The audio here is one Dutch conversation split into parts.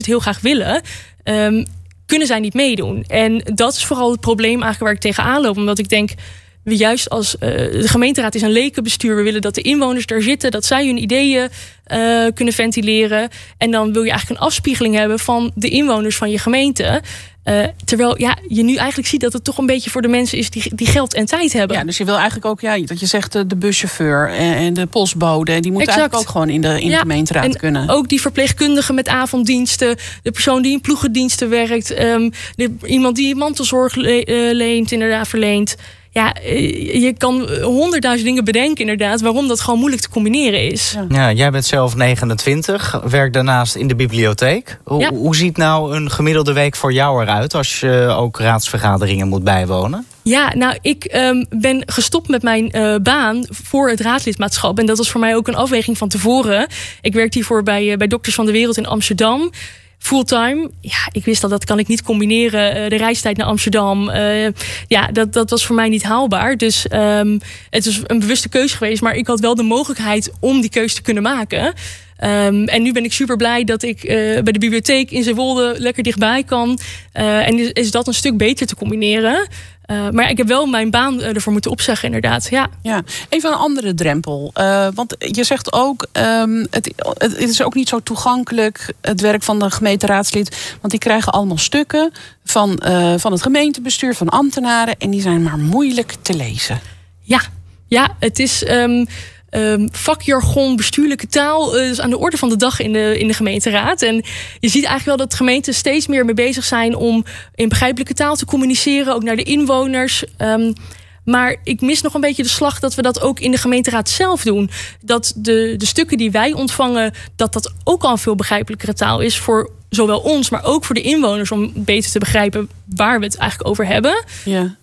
het heel graag willen, kunnen zij niet meedoen. En dat is vooral het probleem eigenlijk waar ik tegenaan loop. Omdat ik denk, we juist als de gemeenteraad is een lekenbestuur. We willen dat de inwoners daar zitten, dat zij hun ideeën kunnen ventileren. En dan wil je eigenlijk een afspiegeling hebben van de inwoners van je gemeente. Terwijl je nu eigenlijk ziet dat het toch een beetje voor de mensen is die geld en tijd hebben. Ja, dus je wil eigenlijk ook, dat je zegt de buschauffeur en de postbode, die moeten eigenlijk ook gewoon in de gemeenteraad kunnen. Ook die verpleegkundigen met avonddiensten, de persoon die in ploegendiensten werkt, iemand die mantelzorg verleent. Ja, je kan 100.000 dingen bedenken inderdaad waarom dat gewoon moeilijk te combineren is. Ja, jij bent zelf 29, werkt daarnaast in de bibliotheek. Hoe ziet nou een gemiddelde week voor jou eruit als je ook raadsvergaderingen moet bijwonen? Ja, nou, ik ben gestopt met mijn baan voor het raadslidmaatschap. En dat was voor mij ook een afweging van tevoren. Ik werkte hiervoor bij Dokters van de Wereld in Amsterdam. Fulltime. Ja, ik wist dat kan ik niet combineren. De reistijd naar Amsterdam. Dat was voor mij niet haalbaar. Dus het is een bewuste keuze geweest. Maar ik had wel de mogelijkheid om die keuze te kunnen maken. En nu ben ik super blij dat ik bij de bibliotheek in Zeewolde lekker dichtbij kan. En is dat een stuk beter te combineren. Maar ik heb wel mijn baan ervoor moeten opzeggen, inderdaad. Ja. Even een andere drempel. Want je zegt ook, het is ook niet zo toegankelijk, het werk van de gemeenteraadslid. Want die krijgen allemaal stukken van het gemeentebestuur, van ambtenaren. En die zijn maar moeilijk te lezen. Ja, het is vakjargon, bestuurlijke taal is aan de orde van de dag in de gemeenteraad. En je ziet eigenlijk wel dat gemeenten steeds meer mee bezig zijn om in begrijpelijke taal te communiceren, ook naar de inwoners. Maar ik mis nog een beetje de slag dat we dat ook in de gemeenteraad zelf doen. Dat de stukken die wij ontvangen, dat ook al een veel begrijpelijkere taal is voor zowel ons, maar ook voor de inwoners om beter te begrijpen waar we het eigenlijk over hebben. Ja.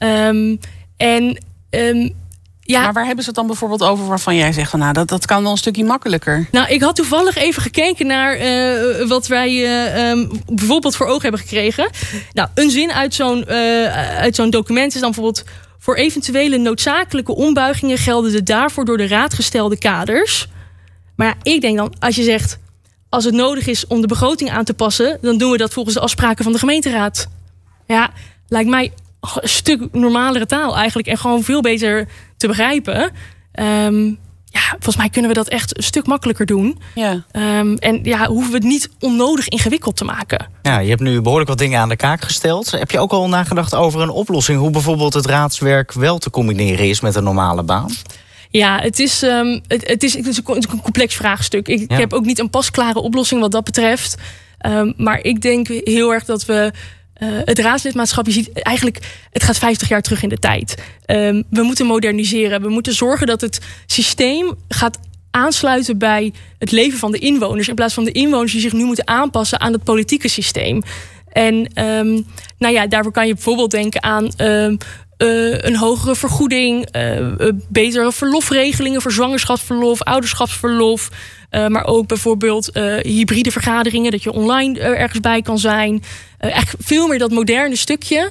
Maar waar hebben ze het dan bijvoorbeeld over waarvan jij zegt van dat kan wel een stukje makkelijker? Nou, ik had toevallig even gekeken naar wat wij bijvoorbeeld voor ogen hebben gekregen. Nou, een zin uit zo'n document is dan bijvoorbeeld: voor eventuele noodzakelijke ombuigingen gelden de daarvoor door de raad gestelde kaders. Maar ja, ik denk dan, als je zegt, als het nodig is om de begroting aan te passen, dan doen we dat volgens de afspraken van de gemeenteraad. Ja, lijkt mij een stuk normalere taal eigenlijk en gewoon veel beter te begrijpen. Volgens mij kunnen we dat echt een stuk makkelijker doen. Ja. Hoeven we het niet onnodig ingewikkeld te maken. Ja, je hebt nu behoorlijk wat dingen aan de kaak gesteld. Heb je ook al nagedacht over een oplossing, hoe bijvoorbeeld het raadswerk wel te combineren is met een normale baan? Ja, het is een complex vraagstuk. Ik heb ook niet een pasklare oplossing wat dat betreft. Maar ik denk heel erg dat we het raadslidmaatschap, je ziet eigenlijk, het gaat 50 jaar terug in de tijd. We moeten moderniseren. We moeten zorgen dat het systeem gaat aansluiten bij het leven van de inwoners, in plaats van de inwoners die zich nu moeten aanpassen aan het politieke systeem. En daarvoor kan je bijvoorbeeld denken aan een hogere vergoeding, betere verlofregelingen voor zwangerschapsverlof, ouderschapsverlof. Maar ook bijvoorbeeld hybride vergaderingen, dat je online ergens bij kan zijn. Echt veel meer dat moderne stukje.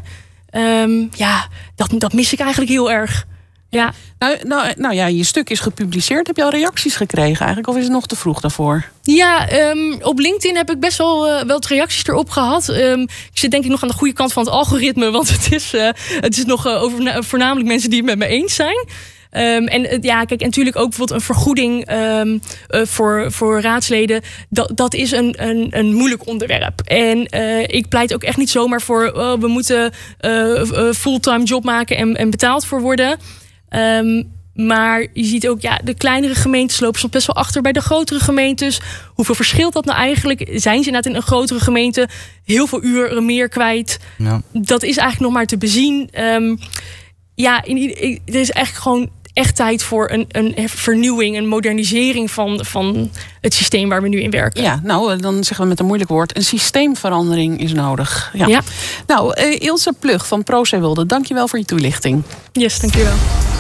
Dat mis ik eigenlijk heel erg. Ja. Nou ja, je stuk is gepubliceerd. Heb je al reacties gekregen eigenlijk? Of is het nog te vroeg daarvoor? Ja, op LinkedIn heb ik best wel wat reacties erop gehad. Ik zit denk ik nog aan de goede kant van het algoritme. Want het is nog voornamelijk mensen die het met me eens zijn. Kijk, en natuurlijk ook bijvoorbeeld een vergoeding voor raadsleden. Dat is een moeilijk onderwerp. En ik pleit ook echt niet zomaar voor we moeten fulltime job maken en betaald voor worden. Maar je ziet ook, de kleinere gemeentes lopen soms best wel achter bij de grotere gemeentes. Hoeveel verschilt dat nou eigenlijk? Zijn ze inderdaad in een grotere gemeente heel veel uren meer kwijt? Ja. Dat is eigenlijk nog maar te bezien. Er is eigenlijk gewoon echt tijd voor een vernieuwing, een modernisering van het systeem waar we nu in werken. Ja, nou, dan zeggen we met een moeilijk woord, een systeemverandering is nodig. Ja. Nou, Ilse Plug van Pro Zeewolde, dankjewel voor je toelichting. Yes, dankjewel.